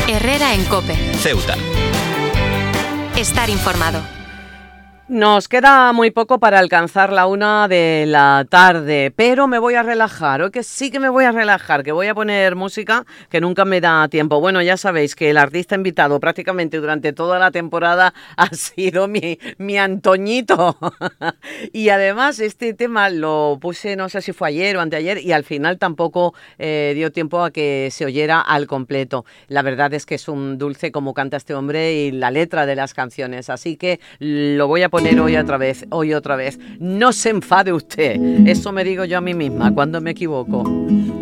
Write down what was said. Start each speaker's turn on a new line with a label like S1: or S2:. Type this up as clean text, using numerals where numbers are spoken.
S1: Herrera en COPE.
S2: Ceuta.
S1: Estar informado.
S3: Nos queda muy poco para alcanzar la 1 de la tarde, pero me voy a relajar, hoy que sí que me voy a relajar, que voy a poner música que nunca me da tiempo. Bueno, ya sabéis que el artista invitado prácticamente durante toda la temporada ha sido mi Antoñito. Y además este tema lo puse, no sé si fue ayer o anteayer, y al final tampoco dio tiempo a que se oyera al completo. La verdad es que es un dulce como canta este hombre y la letra de las canciones, así que lo voy a poner hoy otra vez. No se enfade usted, eso me digo yo a mí misma cuando me equivoco.